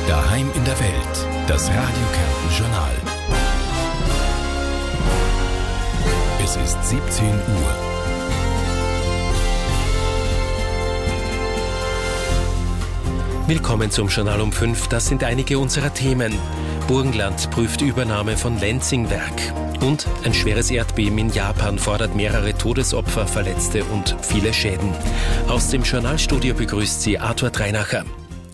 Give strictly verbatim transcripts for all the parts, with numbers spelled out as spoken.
Daheim in der Welt, das Radio Kärnten Journal. Es ist siebzehn Uhr. Willkommen zum Journal um fünf. Das sind einige unserer Themen. Burgenland prüft Übernahme von Lenzing-Werk. Und ein schweres Erdbeben in Japan fordert mehrere Todesopfer, Verletzte und viele Schäden. Aus dem Journalstudio begrüßt sie Arthur Dreinacher.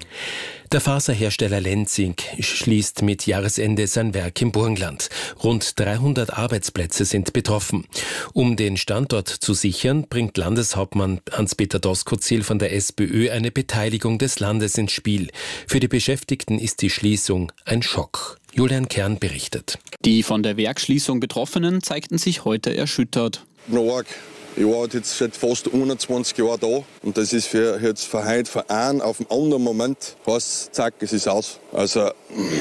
Der Faserhersteller Lenzing schließt mit Jahresende sein Werk im Burgenland. Rund dreihundert Arbeitsplätze sind betroffen. Um den Standort zu sichern, bringt Landeshauptmann Hans-Peter Doskozil von der SPÖ eine Beteiligung des Landes ins Spiel. Für die Beschäftigten ist die Schließung ein Schock. Julian Kern berichtet. Die von der Werksschließung Betroffenen zeigten sich heute erschüttert. Noch Ich war jetzt seit fast einundzwanzig Jahren da und das ist für jetzt für heute, für einen auf den anderen Moment, heißt, zack, es ist aus. Also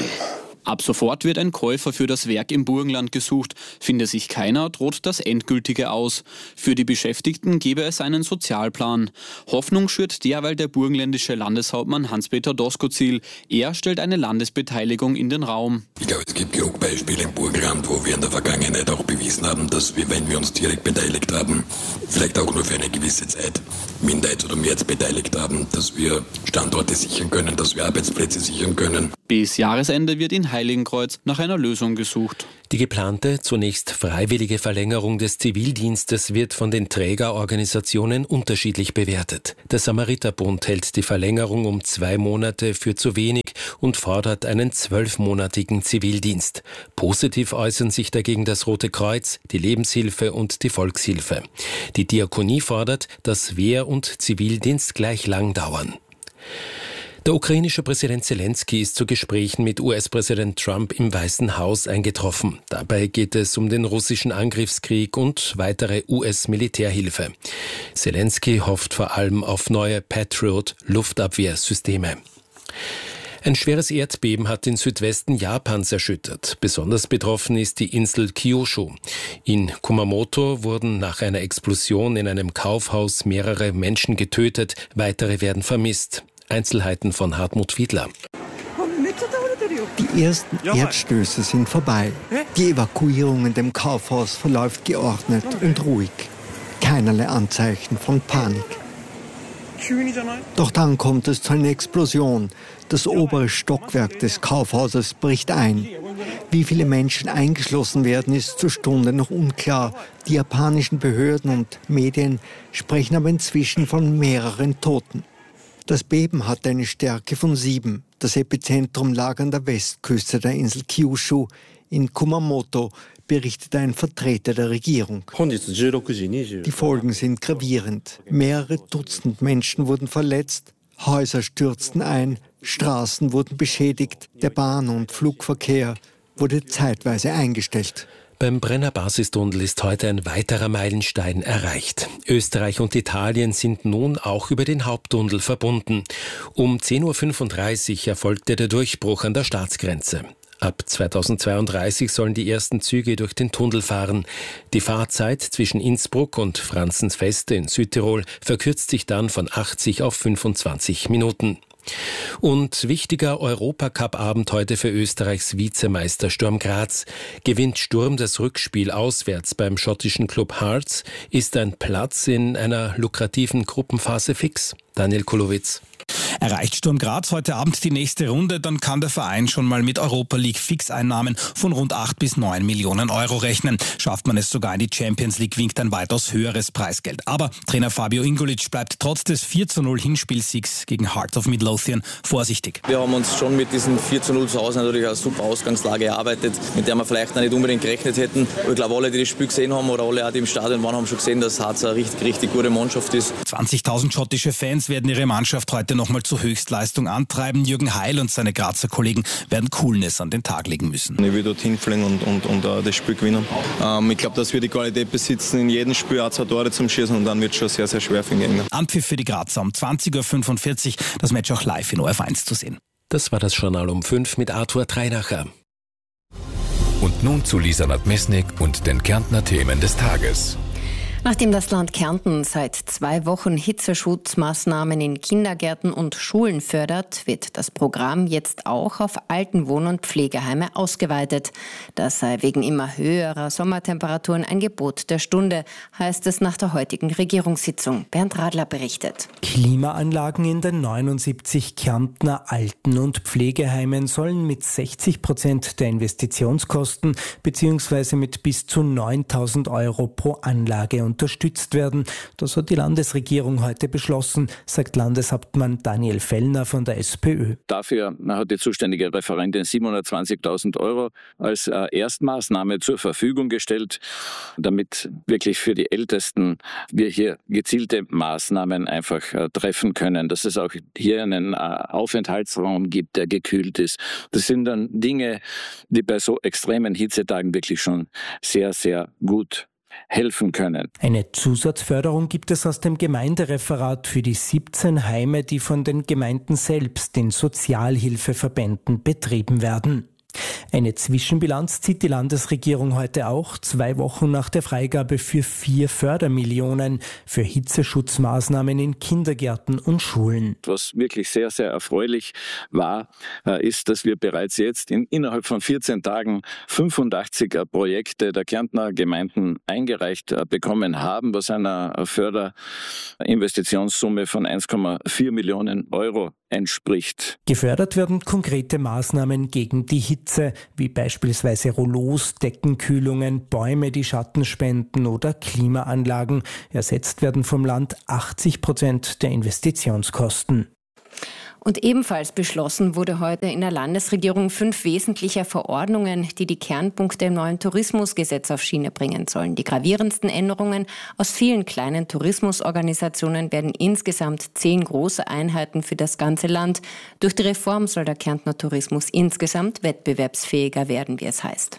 ab sofort wird ein Käufer für das Werk im Burgenland gesucht. Finde sich keiner, droht das Endgültige aus. Für die Beschäftigten gebe es einen Sozialplan. Hoffnung schürt derweil der burgenländische Landeshauptmann Hans-Peter Doskozil. Er stellt eine Landesbeteiligung in den Raum. Ich glaube, es gibt genug Beispiele im Burgenland, wo wir in der Vergangenheit auch bewiesen haben, dass wir, wenn wir uns direkt beteiligt haben, vielleicht auch nur für eine gewisse Zeit, Minderheits- oder Mehrheits beteiligt haben, dass wir Standorte sichern können, dass wir Arbeitsplätze sichern können. Bis Jahresende wird in Heiligenkreuz nach einer Lösung gesucht. Die geplante, zunächst freiwillige Verlängerung des Zivildienstes wird von den Trägerorganisationen unterschiedlich bewertet. Der Samariterbund hält die Verlängerung um zwei Monate für zu wenig und fordert einen zwölfmonatigen Zivildienst. Positiv äußern sich dagegen das Rote Kreuz, die Lebenshilfe und die Volkshilfe. Die Diakonie fordert, dass Wehr- und Zivildienst gleich lang dauern. Der ukrainische Präsident Zelensky ist zu Gesprächen mit U S-Präsident Trump im Weißen Haus eingetroffen. Dabei geht es um den russischen Angriffskrieg und weitere U S-Militärhilfe. Zelensky hofft vor allem auf neue Patriot-Luftabwehrsysteme. Ein schweres Erdbeben hat den Südwesten Japans erschüttert. Besonders betroffen ist die Insel Kyushu. In Kumamoto wurden nach einer Explosion in einem Kaufhaus mehrere Menschen getötet, weitere werden vermisst. Einzelheiten von Hartmut Fiedler. Die ersten Erdstöße sind vorbei. Die Evakuierung in dem Kaufhaus verläuft geordnet und ruhig. Keinerlei Anzeichen von Panik. Doch dann kommt es zu einer Explosion. Das obere Stockwerk des Kaufhauses bricht ein. Wie viele Menschen eingeschlossen werden, ist zur Stunde noch unklar. Die japanischen Behörden und Medien sprechen aber inzwischen von mehreren Toten. Das Beben hatte eine Stärke von sieben. Das Epizentrum lag an der Westküste der Insel Kyushu. In Kumamoto berichtet ein Vertreter der Regierung. Die Folgen sind gravierend. Mehrere Dutzend Menschen wurden verletzt, Häuser stürzten ein, Straßen wurden beschädigt, der Bahn- und Flugverkehr wurde zeitweise eingestellt. Beim Brenner Basistunnel ist heute ein weiterer Meilenstein erreicht. Österreich und Italien sind nun auch über den Haupttunnel verbunden. Um zehn Uhr fünfunddreißig erfolgte der Durchbruch an der Staatsgrenze. Ab zweitausendzweiunddreißig sollen die ersten Züge durch den Tunnel fahren. Die Fahrzeit zwischen Innsbruck und Franzensfeste in Südtirol verkürzt sich dann von achtzig auf fünfundzwanzig Minuten. Und wichtiger Europacup-Abend heute für Österreichs Vizemeister Sturm Graz. Gewinnt Sturm das Rückspiel auswärts beim schottischen Club Hearts, ist ein Platz in einer lukrativen Gruppenphase fix. Daniel Kulowitz. Erreicht Sturm Graz heute Abend die nächste Runde, dann kann der Verein schon mal mit Europa League Fixeinnahmen von rund acht bis neun Millionen Euro rechnen. Schafft man es sogar in die Champions League, winkt ein weitaus höheres Preisgeld. Aber Trainer Fabio Ingolic bleibt trotz des vier zu null Hinspielsiegs gegen Hearts of Midlothian vorsichtig. Wir haben uns schon mit diesem vier zu null zu Hause natürlich eine super Ausgangslage erarbeitet, mit der wir vielleicht noch nicht unbedingt gerechnet hätten. Ich glaube, alle, die das Spiel gesehen haben oder alle, die im Stadion waren, haben schon gesehen, dass Hearts eine richtig, richtig gute Mannschaft ist. zwanzigtausend schottische Fans werden ihre Mannschaft heute nochmal zur Höchstleistung antreiben. Jürgen Heil und seine Grazer Kollegen werden Coolness an den Tag legen müssen. Ich will dorthin fliegen und, und, und uh, das Spiel gewinnen. Ähm, ich glaube, dass wir die Qualität besitzen, in jedem Spiel auch zwei Tore zum Schießen und dann wird es schon sehr, sehr schwer für den Gegner. Anpfiff für die Grazer um zwanzig Uhr fünfundvierzig, das Match auch live in O R F eins zu sehen. Das war das Journal um fünf mit Arthur Dreinacher. Und nun zu Lisa Nadmesnik und den Kärntner Themen des Tages. Nachdem das Land Kärnten seit zwei Wochen Hitzeschutzmaßnahmen in Kindergärten und Schulen fördert, wird das Programm jetzt auch auf Altenwohn- und Pflegeheime ausgeweitet. Das sei wegen immer höherer Sommertemperaturen ein Gebot der Stunde, heißt es nach der heutigen Regierungssitzung. Bernd Radler berichtet. Klimaanlagen in den neunundsiebzig Kärntner Alten- und Pflegeheimen sollen mit sechzig Prozent der Investitionskosten bzw. mit bis zu neuntausend Euro pro Anlage unterstützt werden. Das hat die Landesregierung heute beschlossen, sagt Landeshauptmann Daniel Fellner von der SPÖ. Dafür hat die zuständige Referentin siebenhundertzwanzigtausend Euro als Erstmaßnahme zur Verfügung gestellt, damit wirklich für die Ältesten wir hier gezielte Maßnahmen einfach treffen können, dass es auch hier einen Aufenthaltsraum gibt, der gekühlt ist. Das sind dann Dinge, die bei so extremen Hitzetagen wirklich schon sehr, sehr gut helfen können. Eine Zusatzförderung gibt es aus dem Gemeindereferat für die siebzehn Heime, die von den Gemeinden selbst in Sozialhilfeverbänden betrieben werden. Eine Zwischenbilanz zieht die Landesregierung heute auch, zwei Wochen nach der Freigabe für vier Fördermillionen für Hitzeschutzmaßnahmen in Kindergärten und Schulen. Was wirklich sehr, sehr erfreulich war, ist, dass wir bereits jetzt in, innerhalb von vierzehn Tagen fünfundachtzig Projekte der Kärntner Gemeinden eingereicht bekommen haben, was einer Förderinvestitionssumme von eins Komma vier Millionen Euro entspricht. Gefördert werden konkrete Maßnahmen gegen die Hitze, wie beispielsweise Rollos, Deckenkühlungen, Bäume, die Schatten spenden oder Klimaanlagen. Ersetzt werden vom Land achtzig Prozent der Investitionskosten. Und ebenfalls beschlossen wurde heute in der Landesregierung fünf wesentliche Verordnungen, die die Kernpunkte im neuen Tourismusgesetz auf Schiene bringen sollen. Die gravierendsten Änderungen aus vielen kleinen Tourismusorganisationen werden insgesamt zehn große Einheiten für das ganze Land. Durch die Reform soll der Kärntner Tourismus insgesamt wettbewerbsfähiger werden, wie es heißt.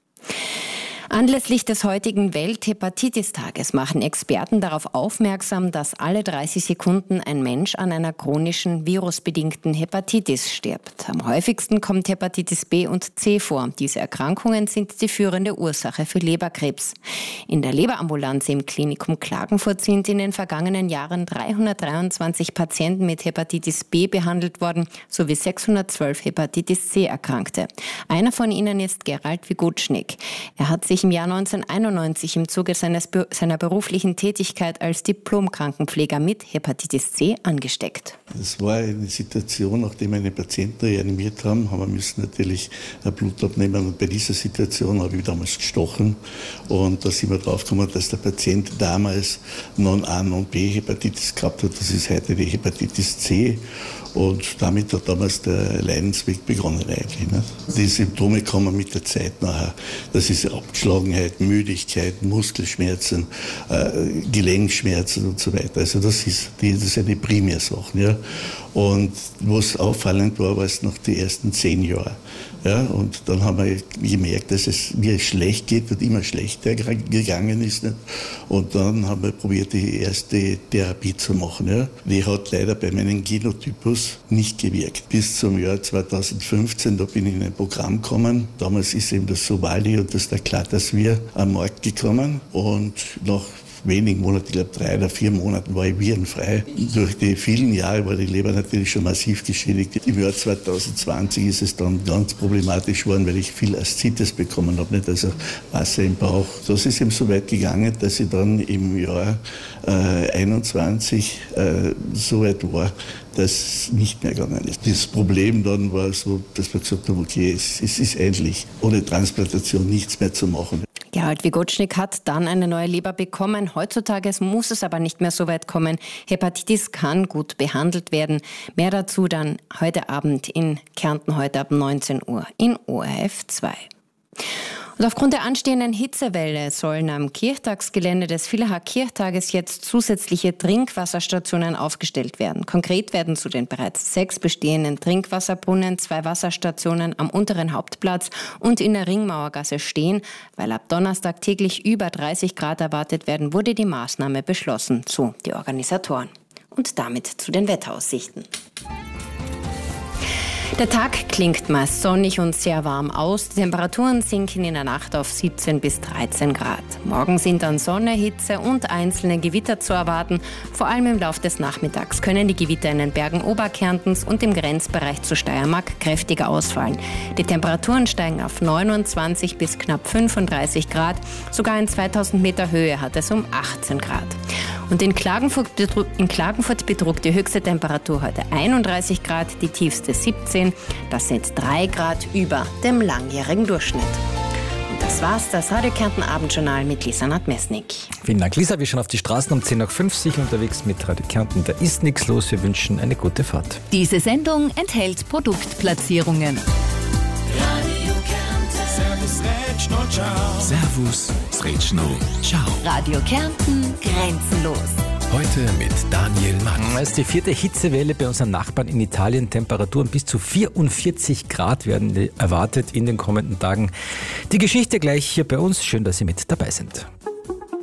Anlässlich des heutigen Welthepatitis-Tages machen Experten darauf aufmerksam, dass alle dreißig Sekunden ein Mensch an einer chronischen virusbedingten Hepatitis stirbt. Am häufigsten kommt Hepatitis B und C vor. Diese Erkrankungen sind die führende Ursache für Leberkrebs. In der Leberambulanz im Klinikum Klagenfurt sind in den vergangenen Jahren dreihundertdreiundzwanzig Patienten mit Hepatitis B behandelt worden, sowie sechshundertzwölf Hepatitis C Erkrankte. Einer von ihnen ist Gerald Wigutschnik. Er hat sich im Jahr neunzehnhunderteinundneunzig im Zuge seines, seiner beruflichen Tätigkeit als Diplom-Krankenpfleger mit Hepatitis C angesteckt. Das war eine Situation, nachdem wir einen Patienten reanimiert haben, haben wir müssen natürlich Blut abnehmen. Und bei dieser Situation habe ich damals gestochen. Und da sind wir drauf gekommen, dass der Patient damals Non-A, Non-B-Hepatitis gehabt hat. Das ist heute die Hepatitis C. Und damit hat damals der Leidensweg begonnen eigentlich. Nicht? Die Symptome kommen mit der Zeit nachher. Das ist Abgeschlagenheit, Müdigkeit, Muskelschmerzen, äh, Gelenkschmerzen und so weiter. Also das ist, die, das ist eine Primärsache. Ja? Und was auffallend war, war es nach den ersten zehn Jahren. Ja, und dann haben wir gemerkt, dass es mir schlecht geht und immer schlechter gegangen ist. Nicht? Und dann haben wir probiert, die erste Therapie zu machen. Ja? Die hat leider bei meinem Genotypus nicht gewirkt. Bis zum Jahr zweitausendfünfzehn, da bin ich in ein Programm gekommen. Damals ist eben das Sovali und das Daclatasvir am Markt gekommen. Und nach wenigen Monaten, ich glaube drei oder vier Monaten, war ich virenfrei. Durch die vielen Jahre war die Leber natürlich schon massiv geschädigt. Im Jahr zweitausendzwanzig ist es dann ganz problematisch geworden, weil ich viel Aszites bekommen habe, nicht? Also Wasser im Bauch. Das ist eben so weit gegangen, dass ich dann im Jahr äh, einundzwanzig äh, so weit war, dass es nicht mehr gegangen ist. Das Problem dann war so, dass wir gesagt haben, okay, es, es ist endlich ohne Transplantation nichts mehr zu machen. Gerald Wigutschnik hat dann eine neue Leber bekommen. Heutzutage muss es aber nicht mehr so weit kommen. Hepatitis kann gut behandelt werden. Mehr dazu dann heute Abend in Kärnten, heute ab neunzehn Uhr in O R F zwei. Und aufgrund der anstehenden Hitzewelle sollen am Kirchtagsgelände des Villacher Kirchtages jetzt zusätzliche Trinkwasserstationen aufgestellt werden. Konkret werden zu den bereits sechs bestehenden Trinkwasserbrunnen zwei Wasserstationen am unteren Hauptplatz und in der Ringmauergasse stehen. Weil ab Donnerstag täglich über dreißig Grad erwartet werden, wurde die Maßnahme beschlossen, so die Organisatoren. Und damit zu den Wetteraussichten. Der Tag klingt meist sonnig und sehr warm aus. Die Temperaturen sinken in der Nacht auf siebzehn bis dreizehn Grad. Morgen sind dann Sonne, Hitze und einzelne Gewitter zu erwarten. Vor allem im Laufe des Nachmittags können die Gewitter in den Bergen Oberkärntens und im Grenzbereich zur Steiermark kräftiger ausfallen. Die Temperaturen steigen auf neunundzwanzig bis knapp fünfunddreißig Grad. Sogar in zweitausend Meter Höhe hat es um achtzehn Grad. Und in Klagenfurt, betrug, in Klagenfurt betrug die höchste Temperatur heute einunddreißig Grad, die tiefste siebzehn. Das sind drei Grad über dem langjährigen Durchschnitt. Und das war's, das Radio Kärnten Abendjournal mit Lisa Nadmesnik. Vielen Dank, Lisa. Wir schon auf die Straßen um zehn nach fünfzig unterwegs mit Radio Kärnten. Da ist nichts los. Wir wünschen eine gute Fahrt. Diese Sendung enthält Produktplatzierungen. Radio Kärnten. Servus, Rätschno, ciao. Servus, Rätschno, ciao. Radio Kärnten, grenzenlos. Heute mit Daniel Mann. Es ist die vierte Hitzewelle bei unseren Nachbarn in Italien. Temperaturen bis zu vierundvierzig Grad werden erwartet in den kommenden Tagen. Die Geschichte gleich hier bei uns. Schön, dass Sie mit dabei sind.